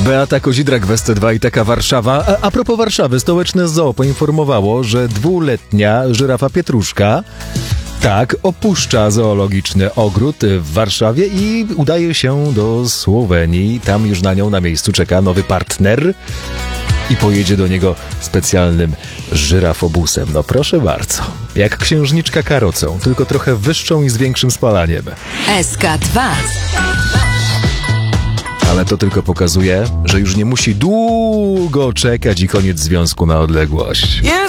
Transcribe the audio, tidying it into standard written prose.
Beata Kozidrak w SC2 i taka Warszawa. A propos Warszawy, stołeczne zoo poinformowało, że 2-letnia żyrafa Pietruszka opuszcza zoologiczny ogród w Warszawie i udaje się do Słowenii. Tam już na nią na miejscu czeka nowy partner i pojedzie do niego specjalnym żyrafobusem. No proszę bardzo. Jak księżniczka karocą, tylko trochę wyższą i z większym spalaniem. SK2. Ale to tylko pokazuje, że już nie musi długo czekać i koniec związku na odległość.